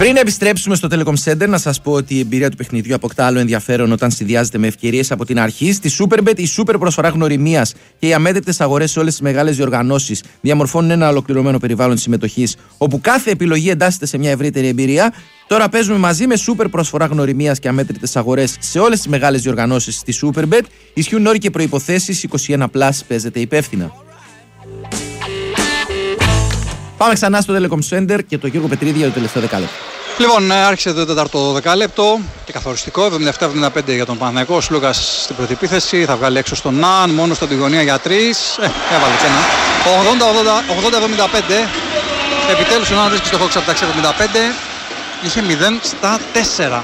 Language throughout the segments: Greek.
Πριν επιστρέψουμε στο Telecom Center, να σας πω ότι η εμπειρία του παιχνιδιού αποκτά άλλο ενδιαφέρον όταν συνδυάζεται με ευκαιρίες από την αρχή. Στη Superbet, η super προσφορά γνωριμίας και οι αμέτρητες αγορές σε όλες τις μεγάλες διοργανώσεις διαμορφώνουν ένα ολοκληρωμένο περιβάλλον συμμετοχής, όπου κάθε επιλογή εντάσσεται σε μια ευρύτερη εμπειρία. Τώρα παίζουμε μαζί με super προσφορά γνωριμίας και αμέτρητες αγορές σε όλες τις μεγάλες διοργανώσεις στη Superbet. Ισχύουν όροι και προϋποθέσεις. 21+, παίζεται υπεύθυνα. Πάμε ξανά στο Telecom Center και το Γιώργο Πετρίδη για το τελευταίο δεκάλεπτο. Λοιπόν, άρχισε το τέταρτο δεκάλεπτο και καθοριστικό. 77-75 για τον Παναθηναϊκό. Ο Σλούκας στην πρώτη επίθεση. Θα βγάλει έξω στον Ναν. Μόνο στον Τιγωνία για 3. Έβαλε και ένα. 80-75. Επιτέλους ο Ναν βρίσκει στο Χόξ από τα 75. Είχε 0-4.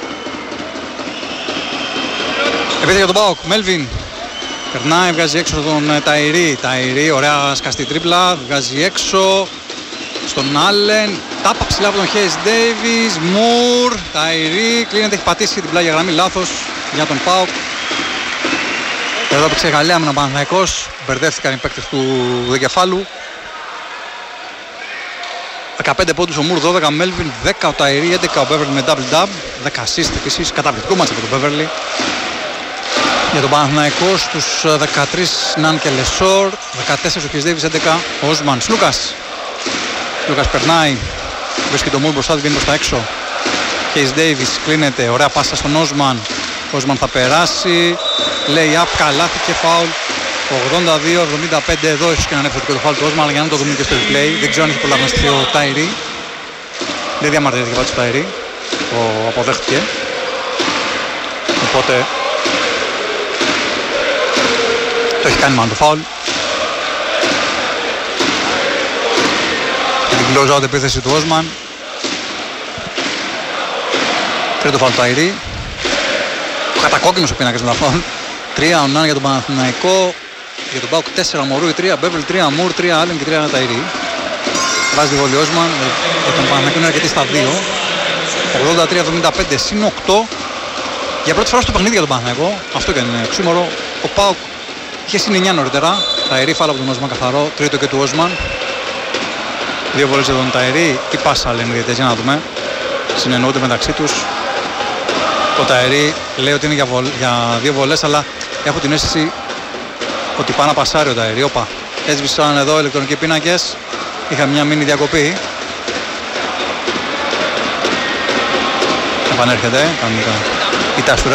Επίθεση για τον ΠΑΟΚ. Μέλβιν. Περνάει, βγάζει έξω τον Ταϊρή. Ταϊρή, ωραία σκαστή τρίπλα. Βγάζει έξω στον Άλεν. Τάπα ψηλά από τον Χέις Ντέιβις. Μουρ. Ταϊρή. Κλείνεται, έχει πατήσει την πλάγια γραμμή. Λάθος για τον ΠΑΟΚ. Εδώ έπαιξε καλή άμυνα ο Παναθηναϊκός. Μπερδεύτηκαν οι παίκτες του δικεφάλου. 15 πόντους ο Μουρ, 12 Μέλβιν, 10 ο Ταϊρή, 11 ο Μπέβερλι με double dub. 10 assist επίσης. Καταπληκτικό μάτς από τον Μπέβερλι. Για τον Παναθηναϊκό στους 13 Ναν και Λεσόρ, 14 ο Χέις Ντέιβις, 11 ο Όσμαν. Λούκας περνάει, βρίσκει τον Μουρ μπροστά του, βγαίνει προς τα έξω. Χέις Ντέιβις κλείνεται, ωραία πάσα στον Όσμαν. Ο Όσμαν θα περάσει, λέει up, καλάθι και φάουλ. 82-75, εδώ ίσως και να ανέφερε το φάουλ του Όσμαν, αλλά για να το δούμε και στο replay. Δεν ξέρω αν έχει προλαβαστεί ο Ταϊρή. Δεν διαμαρτυρήθηκε πάλι στο Ταϊρή, το αποδέχτηκε. Οπότε το έχει κάνει μάλλον το φάουλ. Και την close out επίθεση του Όσμαν. Τρίτο φάουλ του Ταϊρή. Κατακόκκινος ο πίνακας με τα φάουλ. 3 ο Νάν για τον Παναθηναϊκό. Για τον ΠΑΟΚ 4 Μωρούι, 3 Μπέβελ, 3 Μουρ, 3 Άλεν και 3 Ταϊρή. Βάζει τη βολή Όσμαν. Για τον Παναθηναϊκό είναι αρκετή στα 2. 83-75 συν 8. Για πρώτη φορά στο παιχνίδι για τον Παναθηναϊκό. Αυτό και είναι οξύμορο. Ο ΠΑΟΚ είχε συν 9 νωρίτερα. Ταϊρή φάλα από τον Όσμαν καθαρό. Τρίτο και του Όσμαν. 2 βολές για τον Ταϊρή. Τι πάσα λένε οι διαιτητές, για να δούμε. Συνεννοούνται μεταξύ τους. Ο Ταϊρή λέει ότι είναι για 2 βολές, αλλά έχω την αίσθηση ότι πάει να πασάρει ο Ταϊρή. Όπα. Έσβησαν εδώ ηλεκτρονικοί πίνακες. Είχα μια μίνι διακοπή. Επανέρχεται. Η Ταστουρέ